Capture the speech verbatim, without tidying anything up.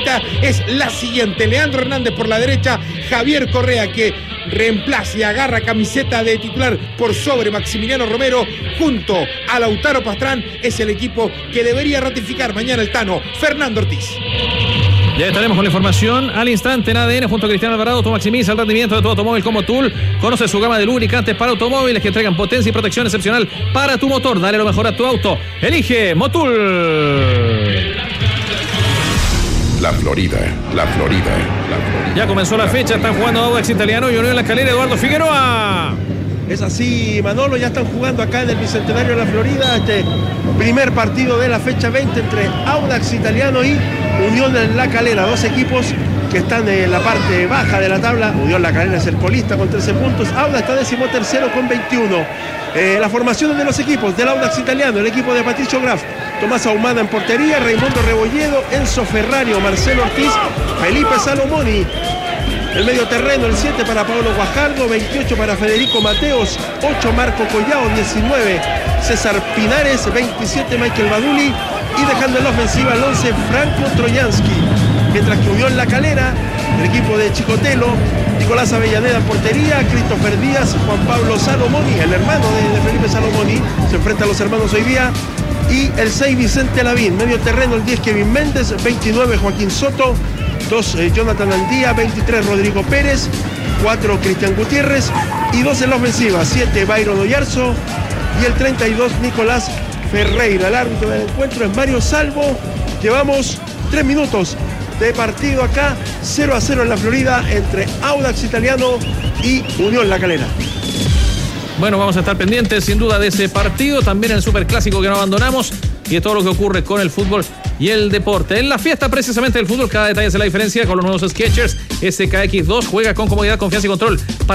camiseta es la siguiente: Leandro Hernández por la derecha, Javier Correa, que reemplaza y agarra camiseta de titular por sobre Maximiliano Romero, junto a Lautaro Pastrán. Es el equipo que debería ratificar mañana el Tano, Fernando Ortiz. Ya estaremos con la información al instante en A D N junto a Cristiano Alvarado. Tú maximiza el rendimiento de tu automóvil como Tool. Conoce su gama de lubricantes para automóviles que entregan potencia y protección excepcional para tu motor. Dale lo mejor a tu auto. Elige Motul. La Florida, la Florida, la Florida. Ya comenzó la fecha. Están jugando Audax Italiano y Unión La Calera. Eduardo Figueroa. Es así, Manolo, ya están jugando acá en el Bicentenario de la Florida este primer partido de la fecha veinte entre Audax Italiano y Unión La Calera, dos equipos que están en la parte baja de la tabla. Unión La Calera es el colista con trece puntos, Audax está decimotercero con veintiuno. Eh, las formaciones de los equipos del Audax Italiano: el equipo de Patricio Graf, Tomás Ahumada en portería, Raimundo Rebolledo, Enzo Ferrario, Marcelo Ortiz, Felipe Salomoni. El medio terreno, el siete para Pablo Guajardo, veintiocho para Federico Mateos, ocho Marco Collao, diecinueve César Pinares, veintisiete Michael Baduli, y dejando en la ofensiva el once Franco Troyansky. Mientras que Unión La Calera, el equipo de Chicotelo, Nicolás Avellaneda en portería, Christopher Díaz, Juan Pablo Salomoni, el hermano de, de Felipe Salomoni, se enfrenta a los hermanos hoy día, y el seis Vicente Lavín. Medio terreno, el diez Kevin Méndez, veintinueve Joaquín Soto, dos eh, Jonathan Andía, veintitrés Rodrigo Pérez, cuatro Cristian Gutiérrez, y dos en la ofensiva, siete Byron Oyarzo y el treinta y dos Nicolás Ferreira. El árbitro del encuentro es Mario Salvo. Llevamos tres minutos de partido acá, cero a cero en la Florida entre Audax Italiano y Unión La Calera. Bueno, vamos a estar pendientes sin duda de ese partido, también el superclásico que no abandonamos y de todo lo que ocurre con el fútbol y el deporte. En la fiesta precisamente del fútbol, cada detalle hace la diferencia con los nuevos Skechers S K X dos. Juega con comodidad, confianza y control para